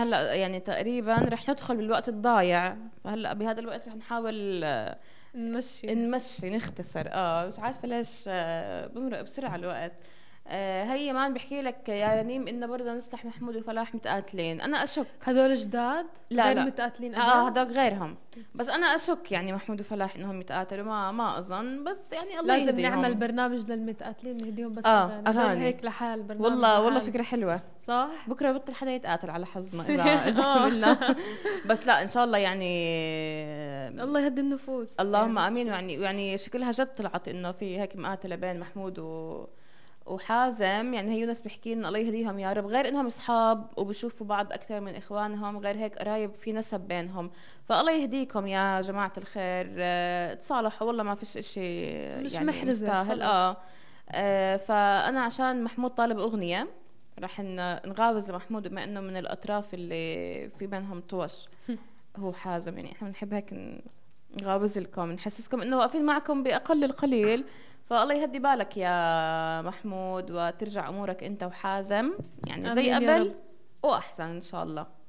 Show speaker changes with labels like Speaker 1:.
Speaker 1: احنا هلا يعني تقريبا رح ندخل بالوقت الضايع، فهلا بهذا الوقت رح نحاول نمشي نختصر. مش عارفه ليش بمرق بسرعه الوقت. هي مان بحكي لك يا رنيم انه برضه نصلح محمود وفلاح متقاتلين. انا اشك
Speaker 2: هدول جداد
Speaker 1: لا
Speaker 2: غير
Speaker 1: لا
Speaker 2: متقاتلين قبل.
Speaker 1: هدول غيرهم. بس انا اشك يعني محمود وفلاح انهم يتقاتلوا، ما اظن، بس يعني الله
Speaker 2: لازم
Speaker 1: يهديهم.
Speaker 2: نعمل برنامج للمتقاتلين نهديهم بس اغاني غير
Speaker 1: اغاني.
Speaker 2: هيك لحال برنامج
Speaker 1: والله
Speaker 2: لحال.
Speaker 1: فكره حلوه.
Speaker 2: صح.
Speaker 1: بكره بطل حدا يتقاتل على حظنا اذا عملنا. بس لا ان شاء الله يعني
Speaker 2: الله يهدي النفوس
Speaker 1: اللهم
Speaker 2: يعني.
Speaker 1: امين. يعني شكلها جد طلعت انه في هيك مقاتله بين محمود وحازم. يعني هي يونس بيحكي لنا الله يهديهم يا رب، غير انهم اصحاب وبشوفوا بعض اكثر من اخوانهم، غير هيك قرايب في نسب بينهم. فالله يهديكم يا جماعه الخير. تصالحوا والله ما فيش اشي
Speaker 2: مش
Speaker 1: يعني
Speaker 2: محرزة
Speaker 1: مستاهل. فانا عشان محمود طالب اغنيه رح نغاوز محمود بما انه من الاطراف اللي في بينهم طوش هو حازم. يعني احنا بنحب هيك نغاوز لكم، نحسسكم انه واقفين معكم باقل القليل. فالله يهدي بالك يا محمود وترجع امورك انت وحازم يعني زي
Speaker 2: آمين يا
Speaker 1: قبل
Speaker 2: رب.
Speaker 1: واحسن ان شاء الله.